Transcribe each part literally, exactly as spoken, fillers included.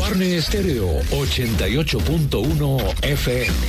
Marne Estéreo ochenta y ocho punto uno F M.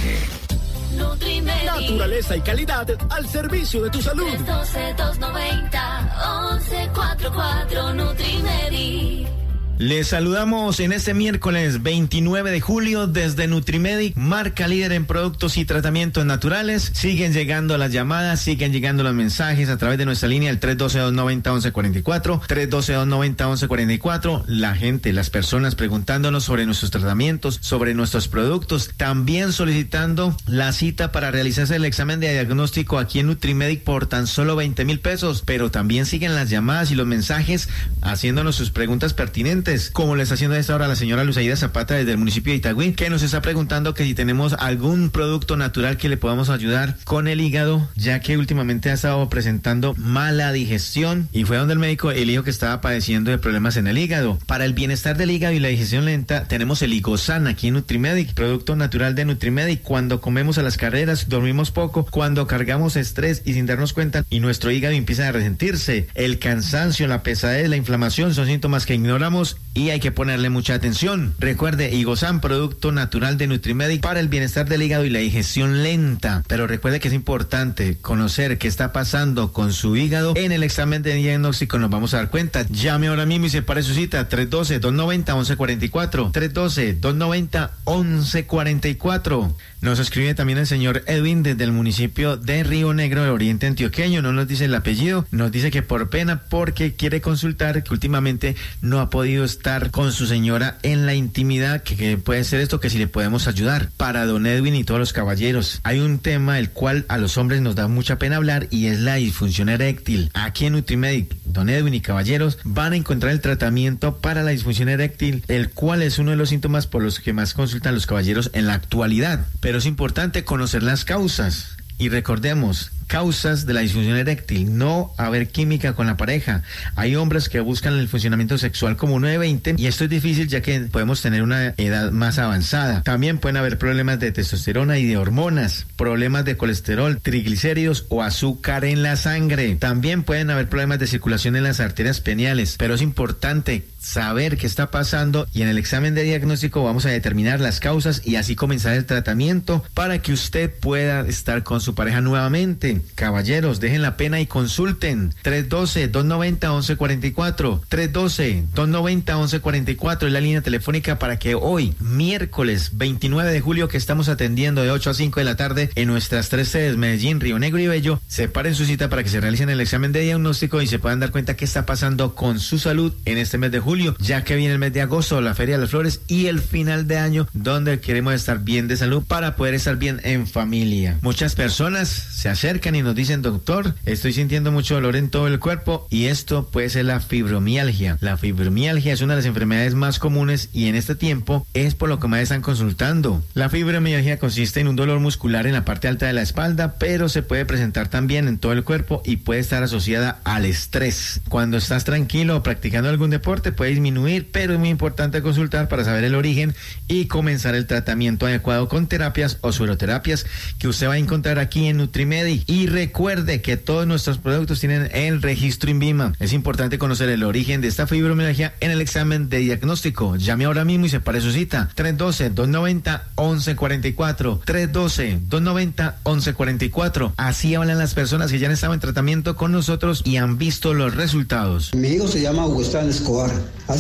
Nutrimedi. Naturaleza y calidad al servicio de tu salud. tres uno dos, dos nueve cero, once cuarenta y cuatro Nutrimedi. Les saludamos en este miércoles veintinueve de julio desde Nutrimedi, marca líder en productos y tratamientos naturales. Siguen llegando las llamadas, siguen llegando los mensajes a través de nuestra línea, el tres uno dos, dos nueve cero, once cuarenta y cuatro, tres uno dos, dos nueve cero, once cuarenta y cuatro. La gente, las personas preguntándonos sobre nuestros tratamientos, sobre nuestros productos, también solicitando la cita para realizarse el examen de diagnóstico aquí en Nutrimedi por tan solo veinte mil pesos, pero también siguen las llamadas y los mensajes haciéndonos sus preguntas pertinentes, como le está haciendo a esta hora la señora Luzaida Zapata desde el municipio de Itagüí, que nos está preguntando que si tenemos algún producto natural que le podamos ayudar con el hígado, ya que últimamente ha estado presentando mala digestión y fue donde el médico le dijo que estaba padeciendo de problemas en el hígado. Para el bienestar del hígado y la digestión lenta tenemos el Higosan aquí en Nutrimedi, producto natural de Nutrimedi. Cuando comemos a las carreras, dormimos poco, cuando cargamos estrés y sin darnos cuenta y nuestro hígado empieza a resentirse, el cansancio, la pesadez, la inflamación son síntomas que ignoramos y hay que ponerle mucha atención. Recuerde, Higosan, producto natural de Nutrimedi para el bienestar del hígado y la digestión lenta. Pero recuerde que es importante conocer qué está pasando con su hígado. En el examen de diagnóstico nos vamos a dar cuenta. Llame ahora mismo y separe su cita, tres uno dos, dos nueve cero, once cuarenta y cuatro, tres uno dos, dos nueve cero, once cuarenta y cuatro. Nos escribe también el señor Edwin desde el municipio de Río Negro, de Oriente Antioqueño. No nos dice el apellido, nos dice que por pena, porque quiere consultar, que últimamente no ha podido estar con su señora en la intimidad, que, que puede ser esto, que si le podemos ayudar. Para don Edwin y todos los caballeros, hay un tema el cual a los hombres nos da mucha pena hablar y es la disfunción eréctil. Aquí en Nutrimedi, don Edwin y caballeros van a encontrar el tratamiento para la disfunción eréctil, el cual es uno de los síntomas por los que más consultan los caballeros en la actualidad. Pero es importante conocer las causas y recordemos, causas de la disfunción eréctil: no haber química con la pareja. Hay hombres que buscan el funcionamiento sexual como uno de veinte y esto es difícil ya que podemos tener una edad más avanzada. También pueden haber problemas de testosterona y de hormonas, problemas de colesterol, triglicéridos o azúcar en la sangre. También pueden haber problemas de circulación en las arterias pineales, pero es importante saber qué está pasando y en el examen de diagnóstico vamos a determinar las causas y así comenzar el tratamiento para que usted pueda estar con su pareja nuevamente. Caballeros, dejen la pena y consulten. tres uno dos, dos nueve cero, once cuarenta y cuatro, tres uno dos, dos nueve cero, once cuarenta y cuatro es la línea telefónica para que hoy, miércoles veintinueve de julio, que estamos atendiendo de ocho a cinco de la tarde en nuestras tres sedes, Medellín, Río Negro y Bello, separen su cita para que se realicen el examen de diagnóstico y se puedan dar cuenta qué está pasando con su salud en este mes de julio, ya que viene el mes de agosto, la Feria de las Flores y el final de año, donde queremos estar bien de salud para poder estar bien en familia. Muchas personas se acercan y nos dicen: doctor, estoy sintiendo mucho dolor en todo el cuerpo y esto puede ser la fibromialgia. La fibromialgia es una de las enfermedades más comunes y en este tiempo es por lo que más están consultando. La fibromialgia consiste en un dolor muscular en la parte alta de la espalda, pero se puede presentar también en todo el cuerpo y puede estar asociada al estrés. Cuando estás tranquilo o practicando algún deporte puede disminuir, pero es muy importante consultar para saber el origen y comenzar el tratamiento adecuado con terapias o sueroterapias que usted va a encontrar aquí en Nutrimedi. Y recuerde que todos nuestros productos tienen el registro INVIMA. Es importante conocer el origen de esta fibromialgia en el examen de diagnóstico. Llame ahora mismo y separe su cita. tres uno dos, dos nueve cero, once cuarenta y cuatro, tres uno dos, dos nueve cero, once cuarenta y cuatro. Así hablan las personas que ya han estado en tratamiento con nosotros y han visto los resultados. Mi hijo se llama Hugo Esteban Escobar.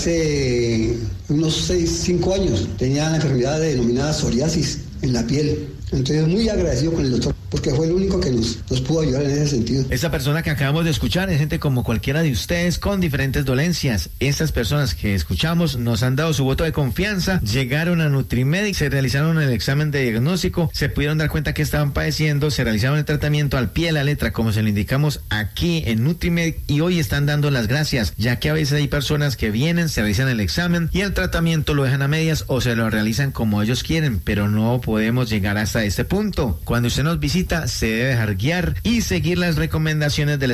Hace unos seis, cinco años tenía la enfermedad denominada psoriasis en la piel. Entonces muy agradecido con el doctor porque fue el único que nos, nos pudo ayudar en ese sentido. Esta persona que acabamos de escuchar es gente como cualquiera de ustedes con diferentes dolencias. Estas personas que escuchamos nos han dado su voto de confianza, llegaron a Nutrimedi, se realizaron el examen de diagnóstico, se pudieron dar cuenta que estaban padeciendo, se realizaron el tratamiento al pie de la letra como se lo indicamos aquí en Nutrimedi y hoy están dando las gracias, ya que a veces hay personas que vienen, se realizan el examen y el tratamiento lo dejan a medias o se lo realizan como ellos quieren, pero no podemos llegar hasta este punto. Cuando usted nos visita se debe dejar guiar y seguir las recomendaciones del